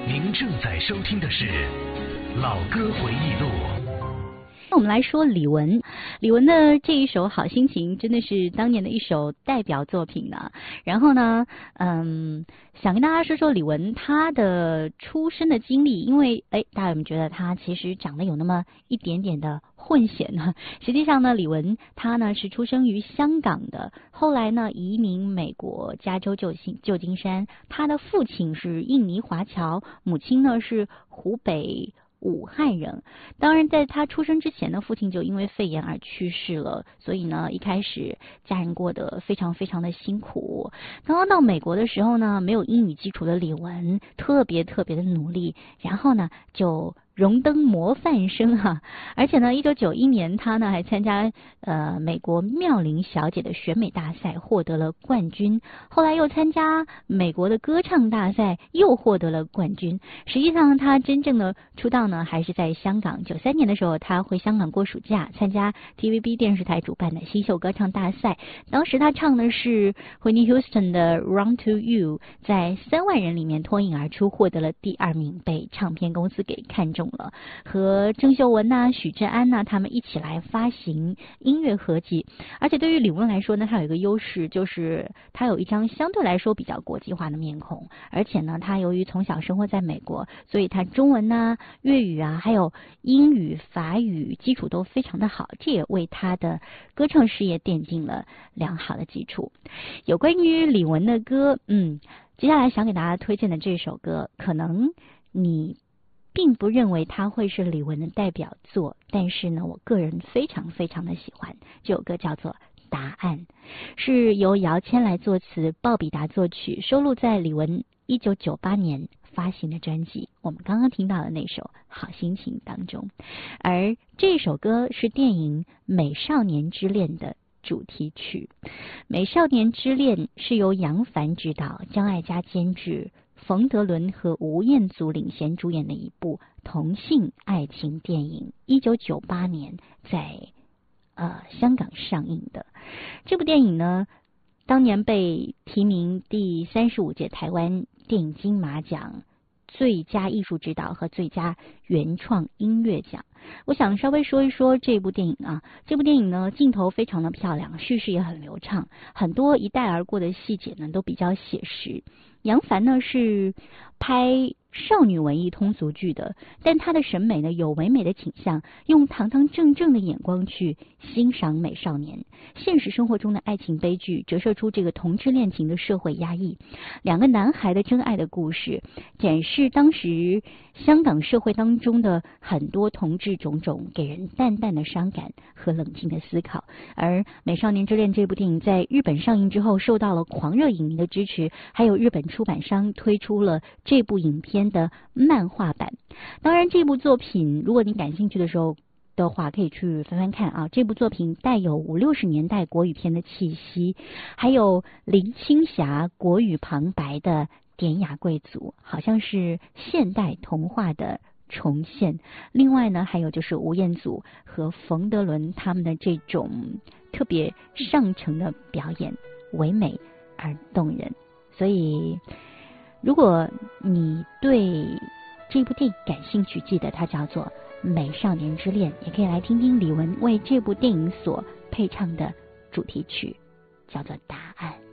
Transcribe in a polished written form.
您正在收听的是《老歌回忆录》。 我们来说李玟，李玟的这一首《好心情》真的是当年的一首代表作品呢。然后呢，想跟大家说说李玟她的出生的经历，因为大家有没有觉得她其实长得有那么一点点的混血呢？实际上呢，李玟她呢是出生于香港的，后来呢移民美国加州旧金山。她的父亲是印尼华侨，母亲呢是湖北武汉人。当然在他出生之前呢，父亲就因为肺炎而去世了，所以呢一开始家人过得非常非常的辛苦。刚刚到美国的时候呢，没有英语基础的李玟特别的努力，然后呢就荣登模范生哈。而且呢1991年他呢还参加美国妙龄小姐的选美大赛，获得了冠军，后来又参加美国的歌唱大赛，又获得了冠军。实际上他真正的出道呢还是在香港。93年的时候他回香港过暑假，参加 TVB 电视台主办的新秀歌唱大赛，当时他唱的是 Whitney Houston 的 Run to You， 在3万人里面脱颖而出，获得了第2名，被唱片公司给看中了，和郑秀文许志安他们一起来发行音乐合辑。而且对于李玟来说呢，他有一个优势，就是他有一张相对来说比较国际化的面孔，而且呢他由于从小生活在美国，所以他中文粤语还有英语法语基础都非常的好，这也为他的歌唱事业奠定了良好的基础。有关于李玟的歌，接下来想给大家推荐的这首歌，可能你并不认为它会是李玟的代表作，但是呢我个人非常的喜欢。这首歌叫做答案，是由姚谦来作词，鲍比达作曲，收录在李玟1998年发行的专辑我们刚刚听到的那首好心情当中。而这首歌是电影美少年之恋的主题曲。美少年之恋是由杨凡执导，张艾嘉监制，冯德伦和吴彦祖领衔主演的一部同性爱情电影，1998年在香港上映的。这部电影呢当年被提名第35届台湾电影金马奖最佳艺术指导和最佳原创音乐奖。我想稍微说一说这部电影这部电影呢镜头非常的漂亮，叙事也很流畅，很多一带而过的细节呢都比较写实。杨凡呢是拍少女文艺通俗剧的，但他的审美呢有唯美的倾向，用堂堂正正的眼光去欣赏美少年。现实生活中的爱情悲剧折射出这个同志恋情的社会压抑，两个男孩的真爱的故事，展示当时香港社会当中的很多同志种种，给人淡淡的伤感和冷静的思考。而美少年之恋这部电影在日本上映之后，受到了狂热影迷的支持，还有日本出版商推出了这部影片的漫画版。当然这部作品如果你感兴趣的话可以去翻翻看这部作品带有50-60年代国语片的气息，还有林青霞国语旁白的典雅贵族，好像是现代童话的重现。另外呢还有就是吴彦祖和冯德伦他们的这种特别上乘的表演，唯美而动人。所以如果你对这部电影感兴趣，记得它叫做《美少年之恋》，也可以来听听李玟为这部电影所配唱的主题曲，叫做《答案》。